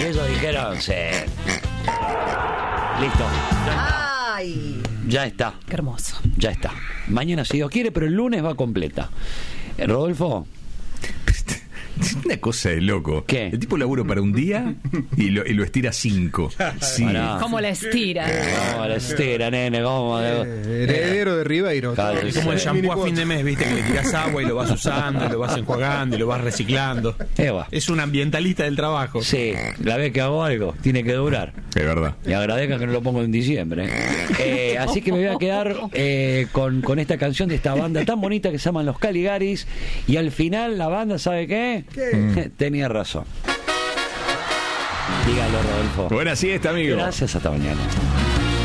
ellos dijeron, sí. Listo. Ay, Ya está. Qué hermoso. Ya está. Mañana, si Dios quiere, pero el lunes va completa. Rodolfo. Es una cosa de loco. ¿Qué? El tipo labura para un día y lo estira 5. Sí. Pará. ¿Cómo la estira? No, la estera, nene, ¿cómo? Heredero de Ribeiro. Claro, Es como el shampoo a fin de mes, viste, que le tirás agua y lo vas usando, y lo vas enjuagando, y lo vas reciclando. Eva. Es un ambientalista del trabajo. Sí, la vez que hago algo, tiene que durar. Es verdad. Y agradezca que no lo pongo en diciembre. Así que me voy a quedar con esta canción de esta banda tan bonita que se llaman Los Caligaris. Y al final la banda, ¿sabe qué? Tenía razón. Dígalo, Rodolfo. Buena siesta, amigo. Gracias, hasta mañana.